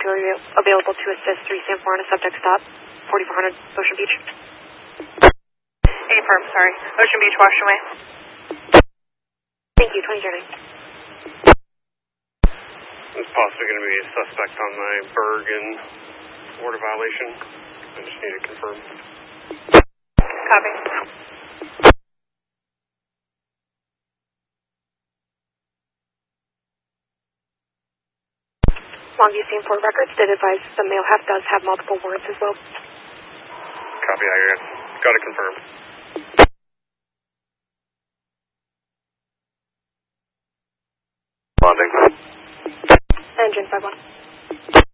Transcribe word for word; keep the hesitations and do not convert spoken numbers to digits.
security available to assist three Sam four on a subject stop, forty-four hundred Ocean Beach. Affirm, sorry. Ocean Beach, Washington Way. Thank you, twenty zero nine. There's possibly going to be a suspect on my Bergen order violation. I just need to confirm. Copy. Longview Sam four records did advise the male half does have multiple warrants as well. Copy, I got to confirm. Bonding. Engine five one.